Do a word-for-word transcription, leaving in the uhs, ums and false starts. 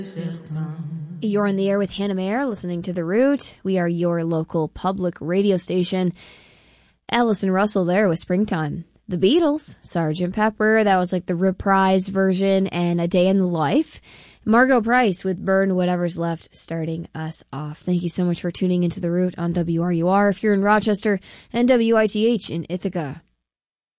You're on the air with Hannah Mayer, listening to The Root. We are your local public radio station. Allison Russell there with Springtime. The Beatles, Sergeant Pepper, that was like the reprise version, and A Day in the Life. Margo Price with Burn Whatever's Left starting us off. Thank you so much for tuning into The Root on W R U R if you're in Rochester, and W I T H in Ithaca.